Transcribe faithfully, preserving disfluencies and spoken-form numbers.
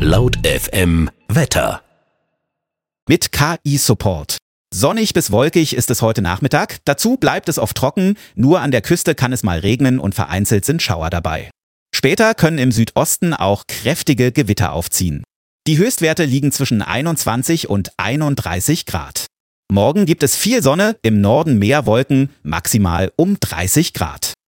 Laut F M Wetter. Mit K I-Support. Sonnig bis wolkig ist es heute Nachmittag. Dazu bleibt es oft trocken. Nur an der Küste kann es mal regnen und vereinzelt sind Schauer dabei. Später können im Südosten auch kräftige Gewitter aufziehen. Die Höchstwerte liegen zwischen einundzwanzig und einunddreißig Grad. Morgen gibt es viel Sonne, im Norden mehr Wolken, maximal um dreißig Grad.